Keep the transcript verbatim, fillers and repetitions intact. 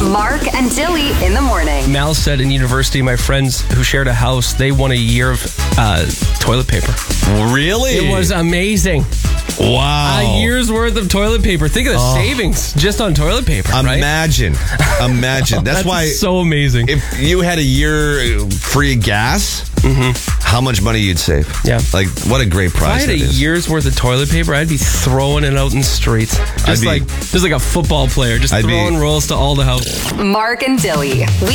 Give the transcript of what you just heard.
Mark and Dilly in the morning. Mal said in university, my friends who shared a house, they won a year of uh, toilet paper. Really? It was amazing. Wow. A year's worth of toilet paper. Think of the oh. savings just on toilet paper, Imagine. right? Imagine. That's, That's why. so amazing. If you had a year free gas, mm-hmm. how much money you'd save. Yeah. Like, what a great prize If I had a is. year's worth of toilet paper, I'd be throwing it out in the streets. Just be, like just like a football player, just I'd throwing be, rolls to all the houses. Mark and Dilly. We